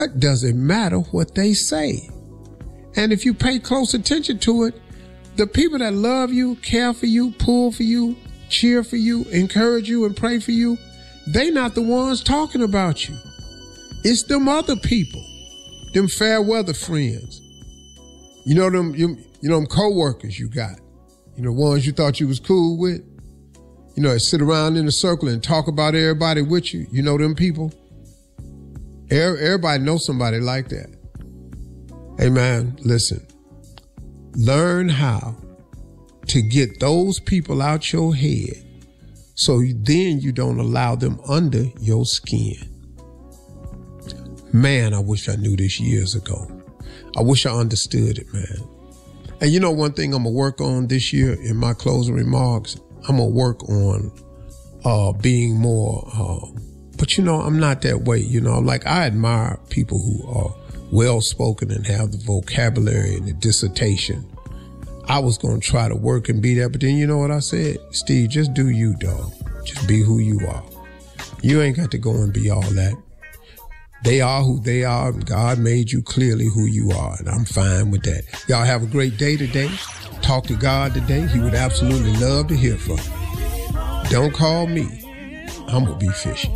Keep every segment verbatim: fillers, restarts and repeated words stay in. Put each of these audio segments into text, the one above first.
It doesn't matter what they say. And if you pay close attention to it, the people that love you, care for you, pull for you, cheer for you, encourage you, and pray for you, they not the ones talking about you. It's them other people, them fair weather friends. You know them, you, you know them co-workers you got. You know, ones you thought you was cool with. You know, sit around in a circle and talk about everybody with you. You know them people? Everybody knows somebody like that. Hey man, listen. Learn how to get those people out your head so then you don't allow them under your skin. Man, I wish I knew this years ago. I wish I understood it, man. And you know one thing I'm going to work on this year in my closing remarks? I'm going to work on uh, being more, uh, but you know, I'm not that way. You know, like I admire people who are well-spoken and have the vocabulary and the dissertation. I was going to try to work and be that, but then you know what I said? Steve, just do you, dog. Just be who you are. You ain't got to go and be all that. They are who they are, and God made you clearly who you are, and I'm fine with that. Y'all have a great day today. Talk to God today. He would absolutely love to hear from you. Don't call me. I'm going to be fishing.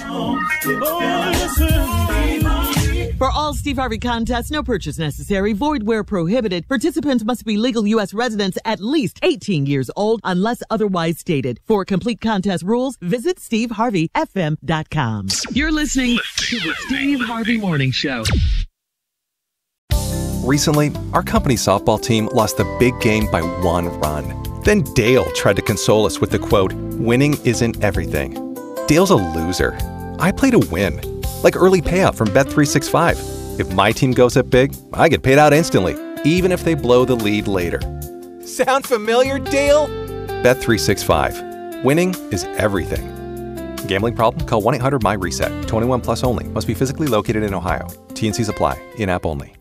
For all Steve Harvey contests, no purchase necessary, void where prohibited. Participants must be legal U S residents at least eighteen years old unless otherwise stated. For complete contest rules, visit steve harvey f m dot com. You're listening to the Steve Harvey Morning Show. Recently, our company softball team lost the big game by one run. Then Dale tried to console us with the quote, "Winning isn't everything." Dale's a loser. I play to win. Like early payout from Bet three sixty-five. If my team goes up big, I get paid out instantly, even if they blow the lead later. Sound familiar, Dale? Bet three sixty-five. Winning is everything. Gambling problem? Call one eight hundred M Y RESET. twenty-one plus only. Must be physically located in Ohio. T and C's apply. In-app only.